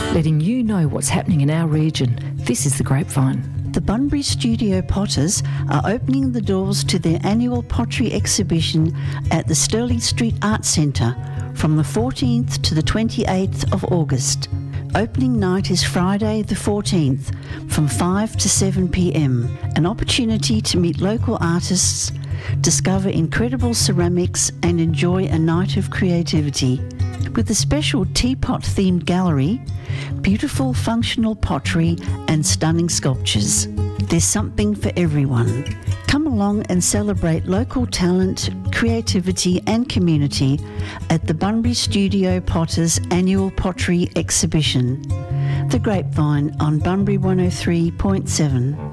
letting you know what's happening in our region. This is The Grapevine. The Bunbury Studio Potters are opening the doors to their annual pottery exhibition at the Stirling Street Arts Centre from the 14th to the 28th of August. Opening night is Friday the 14th from 5 to 7 p.m. An opportunity to meet local artists, discover incredible ceramics and enjoy a night of creativity. With a special teapot-themed gallery, beautiful functional pottery and stunning sculptures. There's something for everyone. Come along and celebrate local talent, creativity and community at the Bunbury Studio Potters Annual Pottery Exhibition. The Grapevine on Bunbury 103.7.